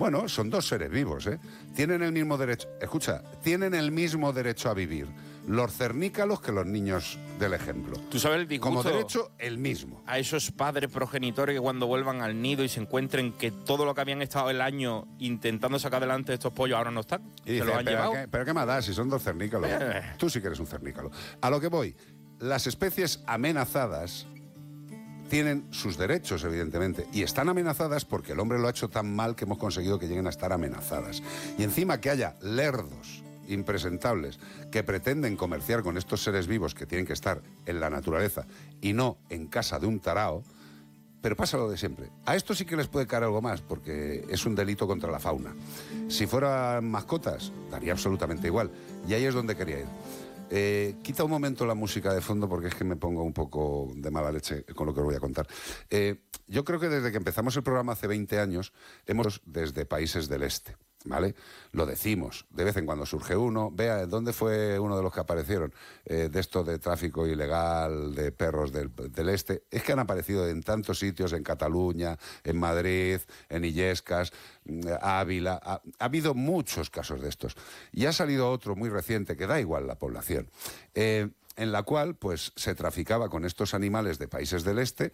Bueno, son dos seres vivos, ¿eh? Tienen el mismo derecho... Escucha, tienen el mismo derecho a vivir los cernícalos que los niños del ejemplo. ¿Tú sabes el disgusto? Como derecho, el mismo. A esos padres progenitores que cuando vuelvan al nido y se encuentren que todo lo que habían estado el año intentando sacar adelante estos pollos ahora no están. Y dice, se los han llevado. ¿pero qué más da si son dos cernícalos? Tú sí que eres un cernícalo. A lo que voy, las especies amenazadas tienen sus derechos, evidentemente, y están amenazadas porque el hombre lo ha hecho tan mal que hemos conseguido que lleguen a estar amenazadas. Y encima que haya lerdos impresentables que pretenden comerciar con estos seres vivos que tienen que estar en la naturaleza y no en casa de un tarao, pero pasa lo de siempre. A esto sí que les puede caer algo más, porque es un delito contra la fauna. Si fueran mascotas, daría absolutamente igual. Y ahí es donde quería ir. Quita un momento la música de fondo porque es que me pongo un poco de mala leche con lo que os voy a contar. Yo creo que desde que empezamos el programa hace 20 años, hemos desde países del este, ¿vale? Lo decimos, de vez en cuando surge uno. Vea, ¿dónde fue uno de los que aparecieron? De esto de tráfico ilegal de perros del este. Es que han aparecido en tantos sitios, en Cataluña, en Madrid, en Illescas, Ávila. Ha habido muchos casos de estos. Y ha salido otro muy reciente, que da igual la población, en la cual pues se traficaba con estos animales de países del este.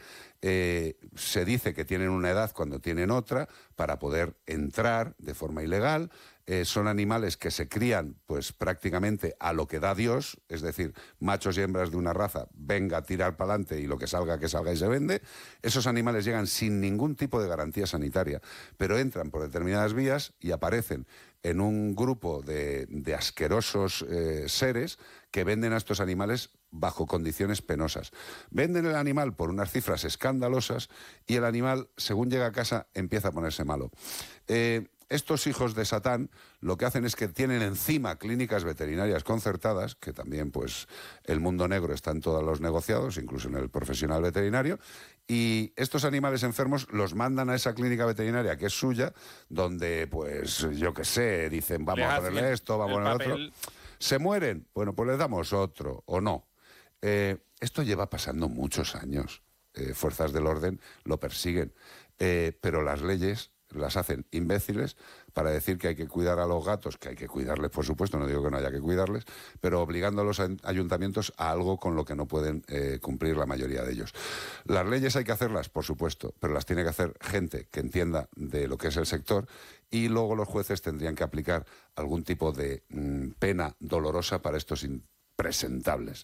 Se dice que tienen una edad cuando tienen otra para poder entrar de forma ilegal. Son animales que se crían pues prácticamente a lo que da Dios, es decir, machos y hembras de una raza, venga a tirar para adelante y lo que salga y se vende. Esos animales llegan sin ningún tipo de garantía sanitaria, pero entran por determinadas vías y aparecen en un grupo de asquerosos seres que venden a estos animales bajo condiciones penosas. Venden el animal por unas cifras escandalosas y el animal, según llega a casa, empieza a ponerse malo. Estos hijos de Satán lo que hacen es que tienen encima clínicas veterinarias concertadas, que también pues el mundo negro está en todos los negociados, incluso en el profesional veterinario, y estos animales enfermos los mandan a esa clínica veterinaria que es suya, donde pues yo qué sé, dicen vamos a ponerle esto, vamos a ponerle otro. ¿Se mueren? Bueno, pues les damos otro, o no. Esto lleva pasando muchos años. Fuerzas del orden lo persiguen, pero las leyes las hacen imbéciles para decir que hay que cuidar a los gatos, que hay que cuidarles, por supuesto, no digo que no haya que cuidarles, pero obligando a los ayuntamientos a algo con lo que no pueden cumplir la mayoría de ellos. Las leyes hay que hacerlas, por supuesto, pero las tiene que hacer gente que entienda de lo que es el sector, y luego los jueces tendrían que aplicar algún tipo de pena dolorosa para estos impresentables.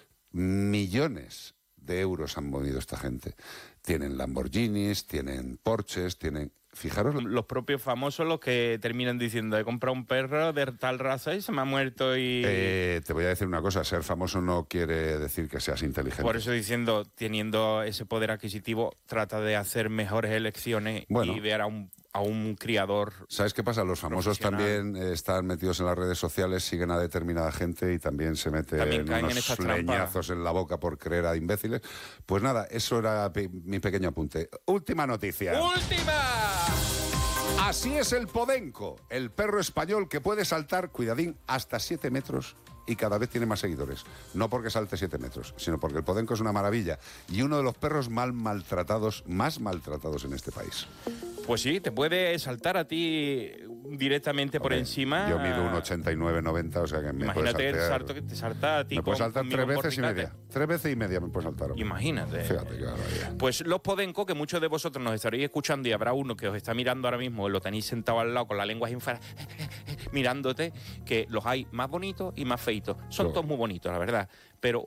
Millones de euros han movido esta gente. Tienen Lamborghinis, tienen Porsches, tienen... Fijaros... Los propios famosos los que terminan diciendo he comprado un perro de tal raza y se me ha muerto y... te voy a decir una cosa, ser famoso no quiere decir que seas inteligente. Por eso diciendo, teniendo ese poder adquisitivo, trata de hacer mejores elecciones y ver a un criador. ¿Sabes qué pasa? Los famosos también están metidos en las redes sociales, siguen a determinada gente y también se meten unos leñazos en la boca por creer a imbéciles. Pues nada, eso era mi pequeño apunte. Última noticia. ¡Última! Así es el podenco, el perro español que puede saltar, cuidadín, hasta 7 metros y cada vez tiene más seguidores. No porque salte 7 metros, sino porque el podenco es una maravilla y uno de los perros más maltratados en este país. Pues sí, te puede saltar a ti directamente por encima. Yo mido un 89-90, o sea que me puede saltar... Imagínate el salto que te salta a ti. Me puede saltar 3 veces y media. 3 veces y media me puede saltar. Imagínate. Fíjate qué barbaridad. Pues los podenco, que muchos de vosotros nos estaréis escuchando y habrá uno que os está mirando ahora mismo, lo tenéis sentado al lado con la lengua infla mirándote, que los hay más bonitos y más feitos. Son todos muy bonitos, la verdad. Pero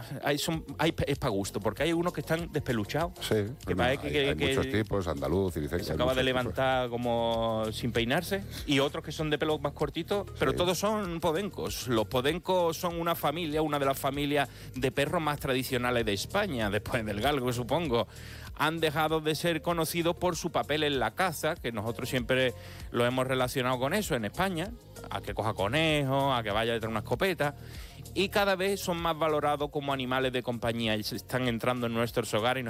es para gusto, porque hay unos que están despeluchados. Sí, que hay muchos tipos, andaluz, y se acaba de levantar como sin peinarse, y otros que son de pelo más cortito, pero todos son podencos. Los podencos son una de las familias de perros más tradicionales de España, después del galgo, supongo. Han dejado de ser conocidos por su papel en la caza, que nosotros siempre lo hemos relacionado con eso en España, a que coja conejos, a que vaya detrás de una escopeta, y cada vez son más valorados como animales de compañía y se están entrando en nuestros hogares y